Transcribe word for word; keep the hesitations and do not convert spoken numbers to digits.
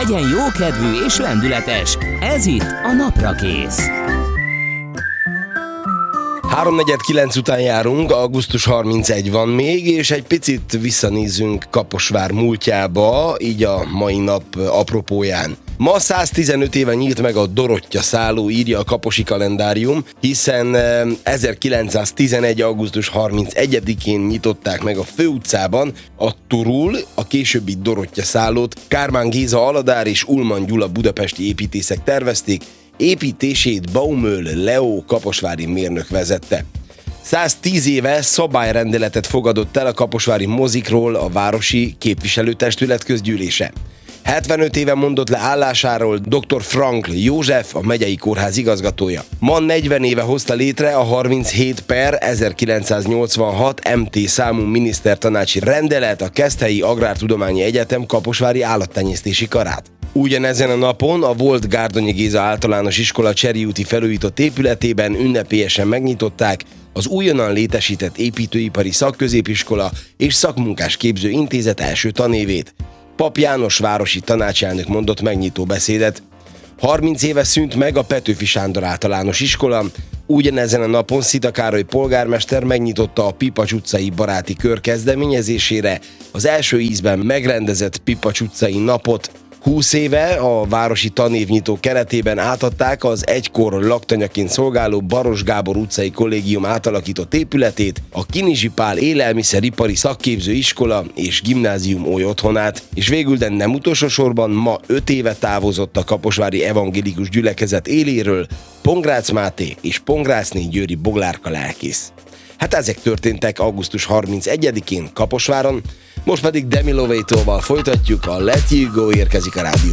legyen jókedvű és lendületes. Ez itt a Naprakész. háromnegyed kilenc után járunk, augusztus harmincegy van még, és egy picit visszanézzünk Kaposvár múltjába, így a mai nap apropóján. Ma száztizenöt éve nyílt meg a Dorottya szálló, írja a kaposi kalendárium, hiszen ezerkilencszáztizenegy. augusztus harmincegyedikén nyitották meg a főutcában a Turul, a későbbi Dorottya szállót. Kármán Géza Aladár és Ullmann Gyula budapesti építészek tervezték, építését Baumöl Leó kaposvári mérnök vezette. száztíz éve szabályrendeletet fogadott el a kaposvári mozikról a városi képviselőtestület közgyűlése. hetvenöt éve mondott le állásáról dr. Frankl József, a megyei kórház igazgatója. Ma negyven éve hozta létre a harminchét per ezerkilencszáznyolcvanhat em té számú minisztertanácsi rendelet a Keszthelyi Agrártudományi Egyetem kaposvári állattenyésztési karát. Ugyanezen a napon a volt Gárdonyi Géza általános iskola Cseri úti felújított épületében ünnepélyesen megnyitották az újonnan létesített építőipari szakközépiskola és szakmunkás képző intézet első tanévét. Pap János városi tanácselnök mondott megnyitó beszédet. harminc éve szűnt meg a Petőfi Sándor általános iskola. Ugyanezen a napon Szita Károly polgármester megnyitotta a Pipacs utcai baráti kör kezdeményezésére az első ízben megrendezett Pipacs utcai napot. húsz éve a városi tanévnyitó keretében átadták az egykor laktanyaként szolgáló Baros Gábor utcai kollégium átalakított épületét, a Kinizsi Pál élelmiszeripari szakképző iskola és gimnázium oly otthonát, és végül, de nem utolsó sorban ma öt éve távozott a kaposvári evangélikus gyülekezet éléről Pongrácz Máté és Pongráczné Győri Boglárka lelkész. Hát ezek történtek augusztus harmincegyedikén Kaposváron, most pedig Demi Lovato-val folytatjuk, a Let You Go érkezik a rádióban.